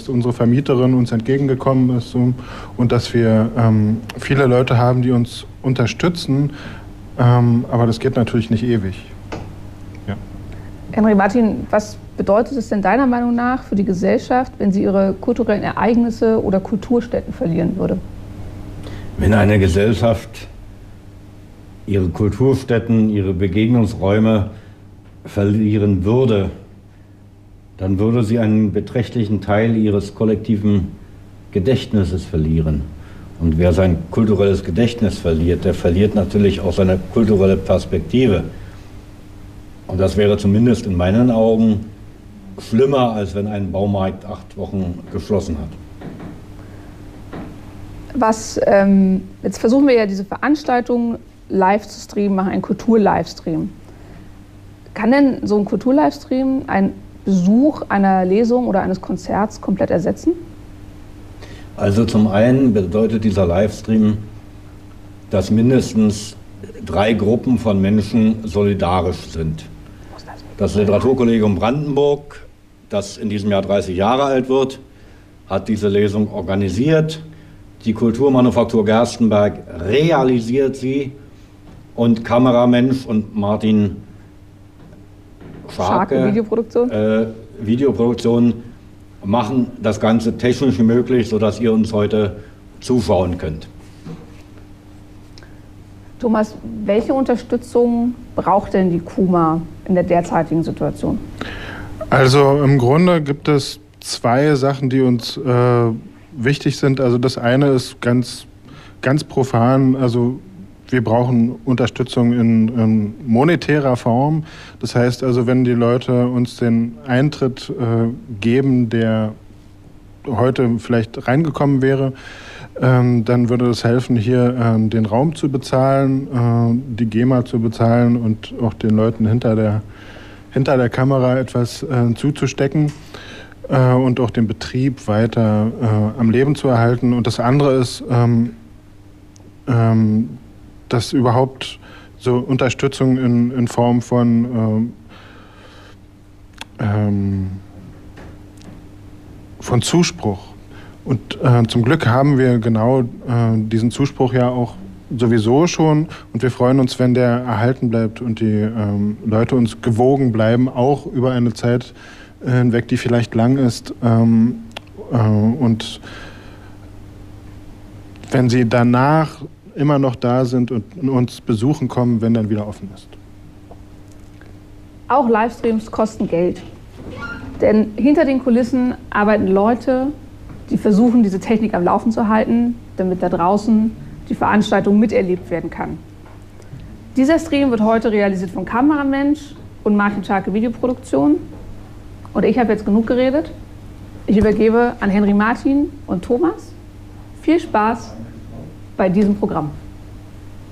dass unsere Vermieterin uns entgegengekommen ist und dass wir viele Leute haben, die uns unterstützen. Aber das geht natürlich nicht ewig. Ja. Henry Martin, was bedeutet es denn deiner Meinung nach für die Gesellschaft, wenn sie ihre kulturellen Ereignisse oder Kulturstätten verlieren würde? Wenn eine Gesellschaft ihre Kulturstätten, ihre Begegnungsräume verlieren würde, dann würde sie einen beträchtlichen Teil ihres kollektiven Gedächtnisses verlieren. Und wer sein kulturelles Gedächtnis verliert, der verliert natürlich auch seine kulturelle Perspektive. Und das wäre zumindest in meinen Augen schlimmer, als wenn ein Baumarkt 8 Wochen geschlossen hat. Jetzt versuchen wir ja diese Veranstaltung live zu streamen, machen einen Kultur-Livestream. Kann denn so ein Kultur-Livestream einen Besuch einer Lesung oder eines Konzerts komplett ersetzen? Also zum einen bedeutet dieser Livestream, dass mindestens 3 Gruppen von Menschen solidarisch sind. Das Literaturkollegium Brandenburg, das in diesem Jahr 30 Jahre alt wird, hat diese Lesung organisiert. Die Kulturmanufaktur Gerstenberg realisiert sie und Kameramensch und Martin Scharke, Videoproduktion, machen das Ganze technisch möglich, sodass ihr uns heute zuschauen könnt. Thomas, welche Unterstützung braucht denn die KUMA in der derzeitigen Situation? Also im Grunde gibt es 2 Sachen, die uns wichtig sind. Also das eine ist ganz profan, also wir brauchen Unterstützung in monetärer Form. Das heißt also, wenn die Leute uns den Eintritt geben, der heute vielleicht reingekommen wäre, dann würde es helfen, hier den Raum zu bezahlen, die GEMA zu bezahlen und auch den Leuten hinter der Kamera etwas zuzustecken und auch den Betrieb weiter am Leben zu erhalten. Und das andere ist, dass überhaupt so Unterstützung in Form von Zuspruch. Und zum Glück haben wir genau diesen Zuspruch ja auch sowieso schon. Und wir freuen uns, wenn der erhalten bleibt und die Leute uns gewogen bleiben, auch über eine Zeit hinweg, die vielleicht lang ist. Und wenn sie danach immer noch da sind und uns besuchen kommen, wenn dann wieder offen ist. Auch Livestreams kosten Geld. Denn hinter den Kulissen arbeiten Leute, die versuchen, diese Technik am Laufen zu halten, damit da draußen die Veranstaltung miterlebt werden kann. Dieser Stream wird heute realisiert von Kameramensch und Martin Scharke Videoproduktion. Und ich habe jetzt genug geredet. Ich übergebe an Henry Martin und Thomas. Viel Spaß bei diesem Programm.